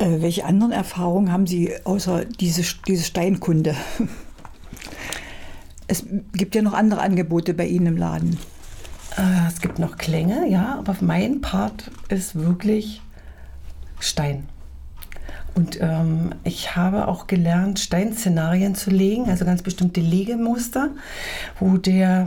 Welche anderen Erfahrungen haben Sie außer diese Steinkunde? Es gibt ja noch andere Angebote bei Ihnen im Laden. Es gibt noch Klänge, ja, aber mein Part ist wirklich Stein. Und ich habe auch gelernt, Steinszenarien zu legen, also ganz bestimmte Legemuster, wo der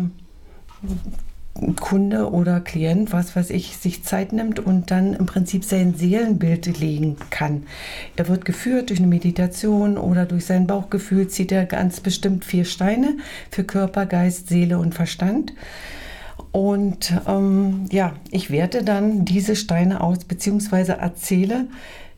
Kunde oder Klient, was weiß ich, sich Zeit nimmt und dann im Prinzip sein Seelenbild legen kann. Er wird geführt durch eine Meditation oder durch sein Bauchgefühl, zieht er ganz bestimmt 4 Steine für Körper, Geist, Seele und Verstand. Und ich werte dann diese Steine aus, beziehungsweise erzähle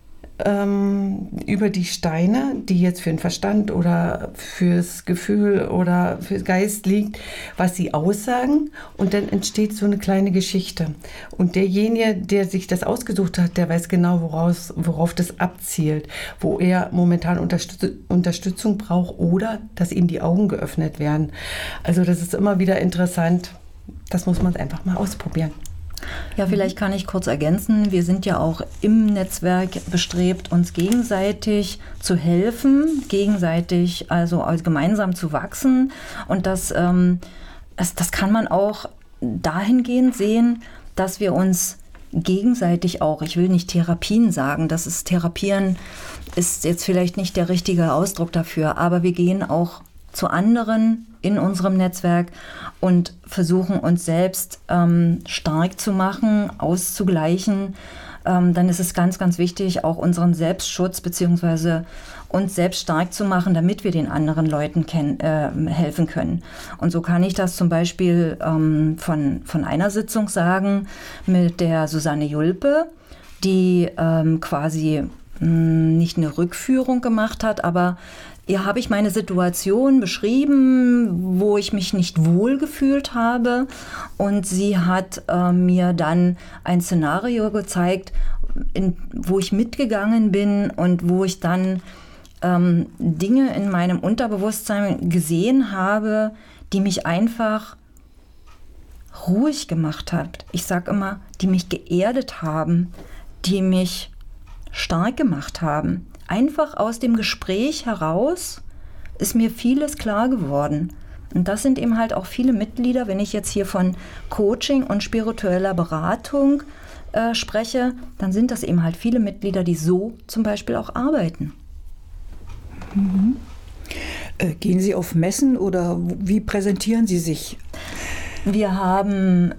über die Steine, die jetzt für den Verstand oder fürs Gefühl oder für den Geist liegt, was sie aussagen, und dann entsteht so eine kleine Geschichte. Und derjenige, der sich das ausgesucht hat, der weiß genau, worauf das abzielt, wo er momentan Unterstützung braucht oder dass ihm die Augen geöffnet werden. Also das ist immer wieder interessant. Das muss man einfach mal ausprobieren. Ja, vielleicht kann ich kurz ergänzen. Wir sind ja auch im Netzwerk bestrebt, uns gegenseitig zu helfen, gegenseitig also gemeinsam zu wachsen. Und das kann man auch dahingehend sehen, dass wir uns gegenseitig auch, ich will nicht Therapien sagen, Therapieren ist jetzt vielleicht nicht der richtige Ausdruck dafür, aber wir gehen auch zu anderen in unserem Netzwerk und versuchen uns selbst stark zu machen, auszugleichen. Dann ist es ganz, ganz wichtig, auch unseren Selbstschutz bzw. uns selbst stark zu machen, damit wir den anderen Leuten helfen können. Und so kann ich das zum Beispiel von einer Sitzung sagen mit der Susanne Julpe, die quasi nicht eine Rückführung gemacht hat, aber ihr habe ich meine Situation beschrieben, wo ich mich nicht wohl gefühlt habe, und sie hat mir dann ein Szenario gezeigt, wo ich mitgegangen bin und wo ich dann Dinge in meinem Unterbewusstsein gesehen habe, die mich einfach ruhig gemacht hat. Ich sage immer, die mich geerdet haben, die mich stark gemacht haben. Einfach aus dem Gespräch heraus ist mir vieles klar geworden. Und das sind eben halt auch viele Mitglieder, wenn ich jetzt hier von Coaching und spiritueller Beratung spreche, dann sind das eben halt viele Mitglieder, die so zum Beispiel auch arbeiten. Mhm. Gehen Sie auf Messen oder wie präsentieren Sie sich? Wir haben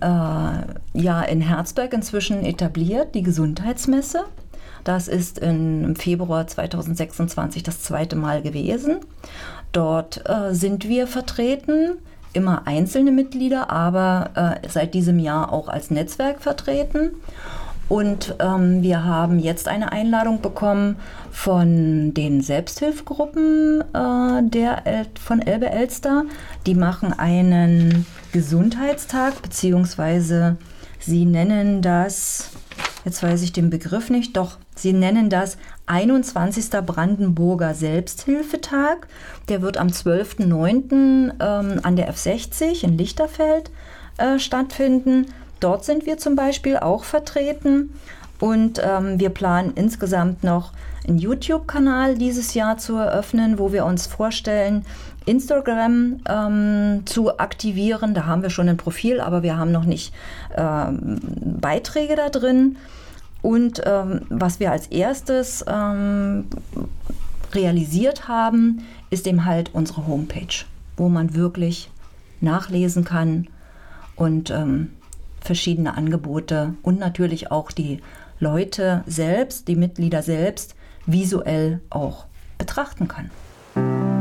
in Herzberg inzwischen etabliert die Gesundheitsmesse. Das ist im Februar 2026 das 2. Mal gewesen. Dort sind wir vertreten, immer einzelne Mitglieder, aber seit diesem Jahr auch als Netzwerk vertreten. Und wir haben jetzt eine Einladung bekommen von den Selbsthilfegruppen von Elbe-Elster. Die machen einen Gesundheitstag, beziehungsweise sie nennen das, jetzt weiß ich den Begriff nicht, doch sie nennen das 21. Brandenburger Selbsthilfetag. Der wird am 12.09. An der F60 in Lichterfeld stattfinden. Dort sind wir zum Beispiel auch vertreten, und wir planen insgesamt noch einen YouTube-Kanal dieses Jahr zu eröffnen, wo wir uns vorstellen, Instagram zu aktivieren. Da haben wir schon ein Profil, aber wir haben noch nicht Beiträge da drin. Und was wir als erstes realisiert haben, ist eben halt unsere Homepage, wo man wirklich nachlesen kann und verschiedene Angebote und natürlich auch die Leute selbst, die Mitglieder selbst visuell auch betrachten kann.